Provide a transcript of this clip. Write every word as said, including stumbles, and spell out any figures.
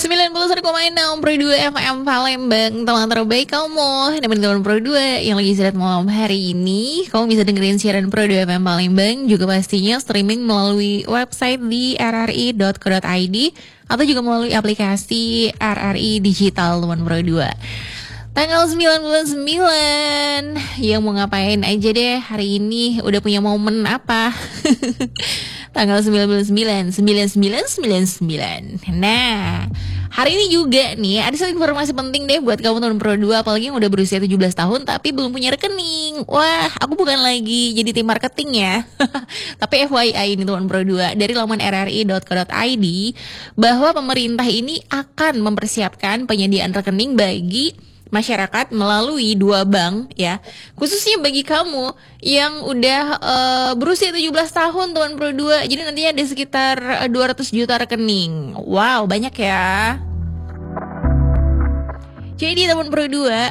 sembilan puluh satu koma enam Pro dua F M Palembang, teman terbaik kamu. Dan teman Pro dua yang lagi istirahat malam hari ini, kamu bisa dengerin siaran Pro dua F M Palembang, juga pastinya streaming melalui website di r r i dot co dot i d atau juga melalui aplikasi R R I Digital teman Pro dua. Tanggal sembilan puluh sembilan, yang mau ngapain aja deh hari ini, udah punya momen apa? Tanggal sembilan puluh sembilan, sembilan sembilan sembilan sembilan. Nah, hari ini juga nih ada satu informasi penting deh buat kamu teman Pro dua, apalagi yang udah berusia tujuh belas tahun tapi belum punya rekening. Wah, aku bukan lagi jadi tim marketing ya. Tapi F Y I ini teman Pro dua, dari laman r r i dot co dot i d bahwa pemerintah ini akan mempersiapkan penyediaan rekening bagi masyarakat melalui dua bank ya, khususnya bagi kamu yang udah uh, berusia tujuh belas tahun teman Pro dua. Jadi nantinya ada sekitar uh, dua ratus juta rekening. Wow, banyak ya. Jadi teman Pro dua,